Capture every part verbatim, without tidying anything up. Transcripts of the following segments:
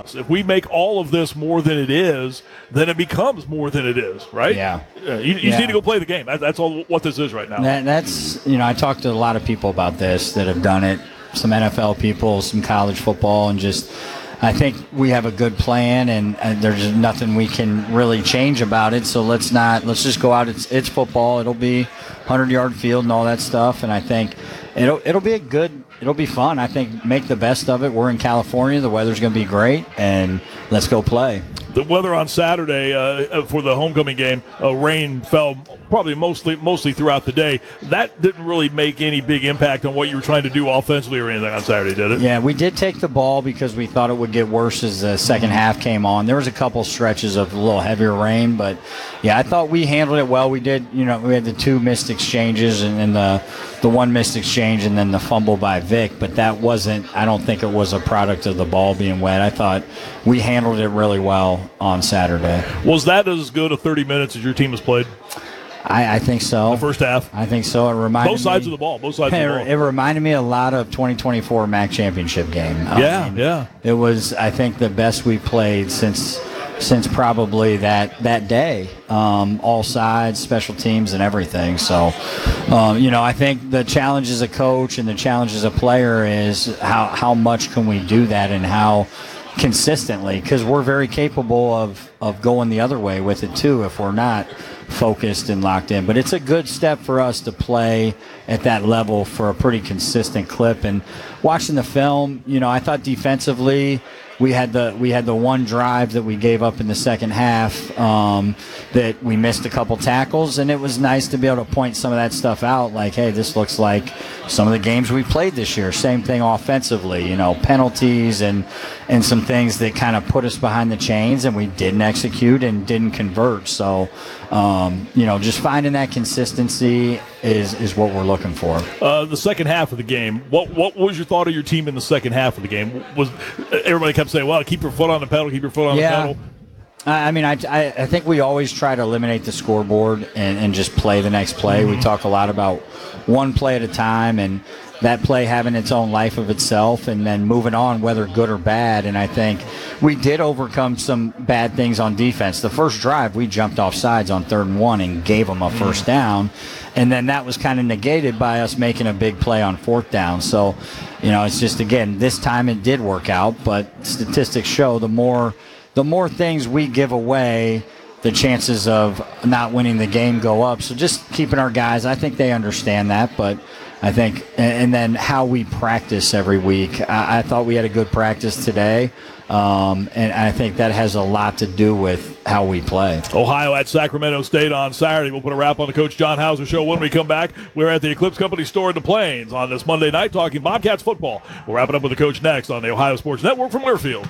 us. If we make all of this more than it is, then it becomes more than it is, right? Yeah. yeah you you yeah. just need to go play the game. That, that's all what this is right now. That, that's, you know, I talked to a lot of people about this that have done it, some N F L people, some college football, and just I think we have a good plan, and, and there's nothing we can really change about it. So let's not, let's just go out. It's it's football. It'll be hundred-yard field and all that stuff, and I think it'll it'll be a good, it'll be fun. I think make the best of it. We're in California. The weather's going to be great, and let's go play. The weather on Saturday uh, for the homecoming game, uh, rain fell probably mostly mostly throughout the day. That didn't really make any big impact on what you were trying to do offensively or anything on Saturday, did it? Yeah, we did take the ball because we thought it would get worse as the second half came on. There was a couple stretches of a little heavier rain, but yeah, I thought we handled it well. We did, you know, we had the two missed exchanges and, and the the one missed exchange and then the fumble by Vic, but that wasn't, I don't think it was a product of the ball being wet. I thought we handled it really well on Saturday. Was that as good a thirty minutes as your team has played? I, I think so. The first half? I think so. It reminded Both sides me, of the ball. Both sides it, of the ball. It reminded me a lot of twenty twenty-four M A C championship game. Yeah, I mean, yeah. It was, I think, the best we played since since probably that that day. Um, all sides, special teams, and everything. So, um, you know, I think the challenge as a coach and the challenge as a player is how how much can we do that and how consistently, because we're very capable of, of going the other way with it too if we're not focused and locked in. But it's a good step for us to play at that level for a pretty consistent clip. And watching the film, you know, I thought defensively we had the we had the one drive that we gave up in the second half um, that we missed a couple tackles, and it was nice to be able to point some of that stuff out, like, hey, this looks like some of the games we played this year. Same thing offensively, you know, penalties and and some things that kind of put us behind the chains, and we didn't execute and didn't convert. So, um, you know, just finding that consistency is is what we're looking for. Uh, the second half of the game, what what was your thought of your team in the second half of the game? Was everybody kept saying, well, keep your foot on the pedal, keep your foot on yeah. the pedal? I mean, I, I, I think we always try to eliminate the scoreboard and, and just play the next play. Mm-hmm. We talk a lot about one play at a time and that play having its own life of itself and then moving on, whether good or bad. And I think we did overcome some bad things on defense. The first drive, we jumped off sides on third and one and gave them a first down. And then that was kind of negated by us making a big play on fourth down. So, you know, it's just, again, this time it did work out, but statistics show the more the more things we give away, the chances of not winning the game go up. So just keeping our guys, I think they understand that, but I think, and then how we practice every week. I, I thought we had a good practice today, um, and I think that has a lot to do with how we play. Ohio at Sacramento State on Saturday. We'll put a wrap on the Coach John Hauser Show when we come back. We're at the Eclipse Company store in the Plains on this Monday night talking Bobcats football. We'll wrap it up with the Coach next on the Ohio Sports Network from Learfield.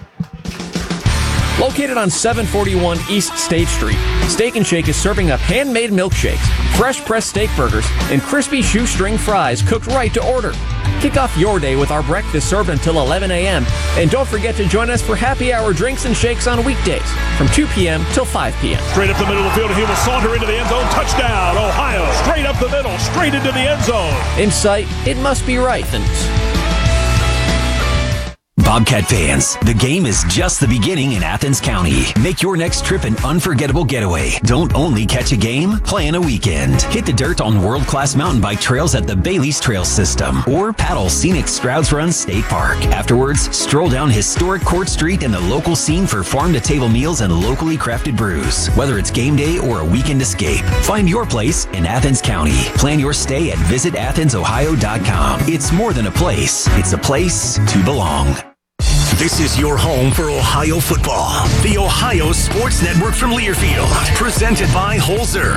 Located on seven forty-one East State Street, Steak and Shake is serving up handmade milkshakes, fresh pressed steak burgers, and crispy shoestring fries cooked right to order. Kick off your day with our breakfast served until eleven a.m. And don't forget to join us for happy hour drinks and shakes on weekdays from two p.m. till five p.m. Straight up the middle of the field, and he will saunter into the end zone. Touchdown, Ohio. Straight up the middle, straight into the end zone. In sight, it must be right. Bobcat fans, the game is just the beginning in Athens County. Make your next trip an unforgettable getaway. Don't only catch a game, plan a weekend. Hit the dirt on world-class mountain bike trails at the Bailey's Trail System or paddle scenic Strouds Run State Park. Afterwards, stroll down historic Court Street and the local scene for farm-to-table meals and locally crafted brews. Whether it's game day or a weekend escape, find your place in Athens County. Plan your stay at visit athens ohio dot com. It's more than a place. It's a place to belong. This is your home for Ohio football. The Ohio Sports Network from Learfield, presented by Holzer.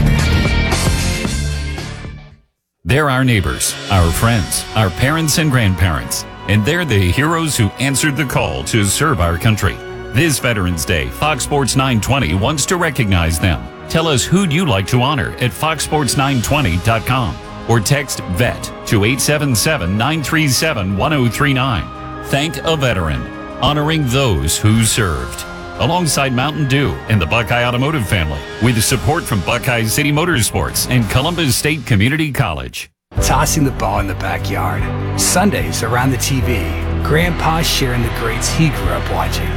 They're our neighbors, our friends, our parents and grandparents, and they're the heroes who answered the call to serve our country. This Veterans Day, Fox Sports nine twenty wants to recognize them. Tell us who'd you like to honor at fox sports nine twenty dot com or text VET to eight seven seven, nine three seven, one zero three nine. Thank a veteran, honoring those who served. Alongside Mountain Dew and the Buckeye Automotive family, with support from Buckeye City Motorsports and Columbus State Community College. Tossing the ball in the backyard. Sundays around the T V. Grandpa sharing the greats he grew up watching.